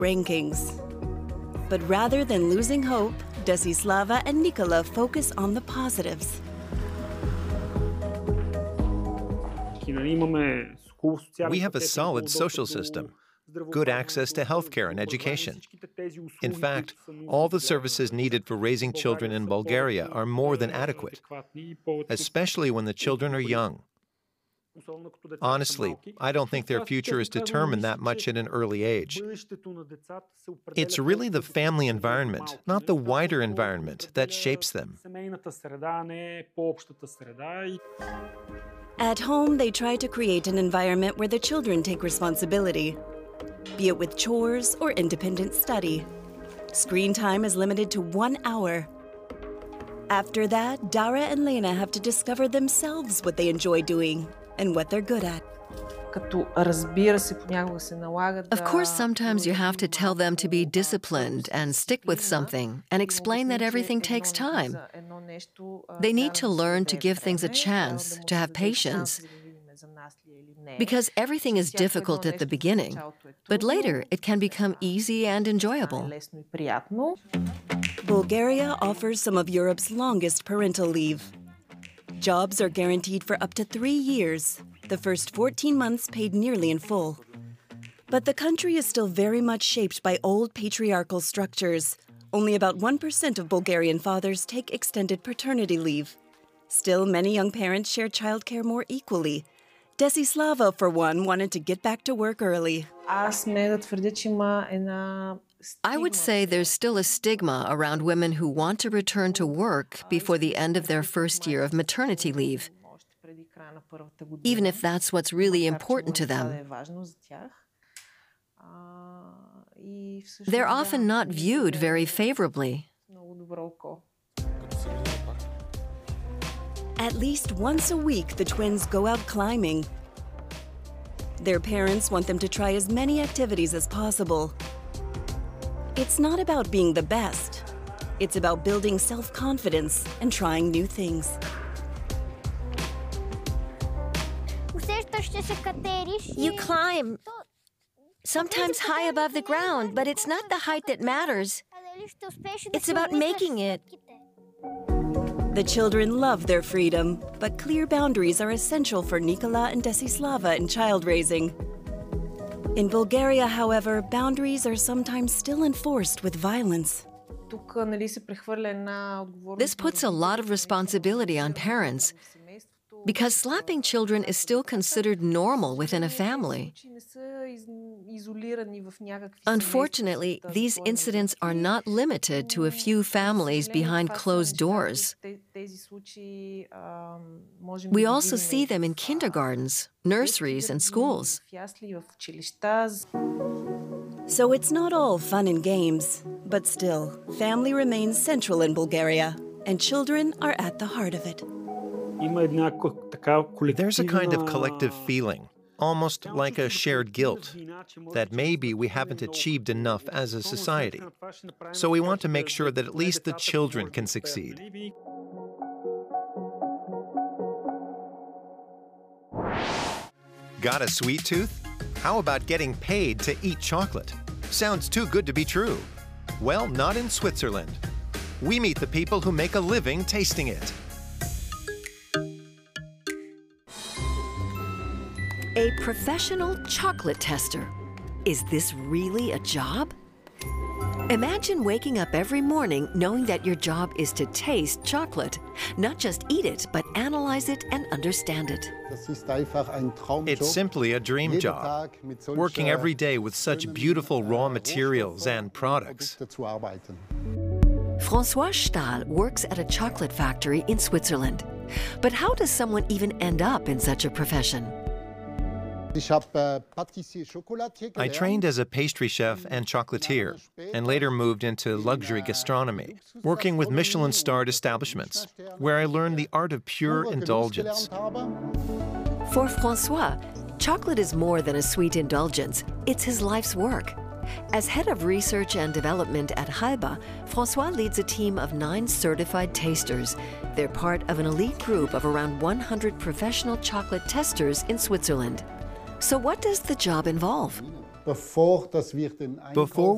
rankings. But rather than losing hope, Desislava and Nikola focus on the positives. We have a solid social system, good access to healthcare and education. In fact, all the services needed for raising children in Bulgaria are more than adequate, especially when the children are young. Honestly, I don't think their future is determined that much at an early age. It's really the family environment, not the wider environment, that shapes them. At home, they try to create an environment where the children take responsibility, be it with chores or independent study. Screen time is limited to 1 hour. After that, Dara and Lena have to discover themselves what they enjoy doing and what they're good at. Of course, sometimes you have to tell them to be disciplined and stick with something and explain that everything takes time. They need to learn to give things a chance, to have patience, because everything is difficult at the beginning, but later it can become easy and enjoyable. Bulgaria offers some of Europe's longest parental leave. Jobs are guaranteed for up to 3 years, the first 14 months paid nearly in full. But the country is still very much shaped by old patriarchal structures. Only about 1% of Bulgarian fathers take extended paternity leave. Still, many young parents share childcare more equally. Desislava, for one, wanted to get back to work early. I would say there's still a stigma around women who want to return to work before the end of their first year of maternity leave, even if that's what's really important to them. They're often not viewed very favorably. At least once a week, the twins go out climbing. Their parents want them to try as many activities as possible. It's not about being the best. It's about building self-confidence and trying new things. You climb, sometimes high above the ground, but it's not the height that matters. It's about making it. The children love their freedom, but clear boundaries are essential for Nikola and Desislava in child raising. In Bulgaria, however, boundaries are sometimes still enforced with violence. This puts a lot of responsibility on parents, because slapping children is still considered normal within a family. Unfortunately, these incidents are not limited to a few families behind closed doors. We also see them in kindergartens, nurseries, and schools. So it's not all fun and games, but still, family remains central in Bulgaria, and children are at the heart of it. There's a kind of collective feeling, almost like a shared guilt, that maybe we haven't achieved enough as a society. So we want to make sure that at least the children can succeed. Got a sweet tooth? How about getting paid to eat chocolate? Sounds too good to be true. Well, not in Switzerland. We meet the people who make a living tasting it. A professional chocolate tester. Is this really a job? Imagine waking up every morning knowing that your job is to taste chocolate, not just eat it, but analyze it and understand it. It's simply a dream job, working every day with such beautiful raw materials and products. François Stahl works at a chocolate factory in Switzerland. But how does someone even end up in such a profession? I trained as a pastry chef and chocolatier, and later moved into luxury gastronomy, working with Michelin-starred establishments, where I learned the art of pure indulgence. For François, chocolate is more than a sweet indulgence. It's his life's work. As head of research and development at Halba, François leads a team of 9 certified tasters. They're part of an elite group of around 100 professional chocolate testers in Switzerland. So what does the job involve? Before